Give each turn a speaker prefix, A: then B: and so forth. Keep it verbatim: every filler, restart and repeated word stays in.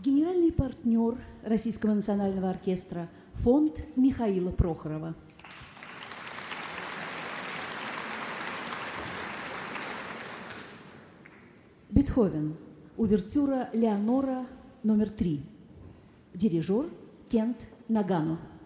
A: Генеральный партнер Российского национального оркестра – фонд Михаила Прохорова. Бетховен. Увертюра «Леонора» номер три. Дирижер Кент Нагано.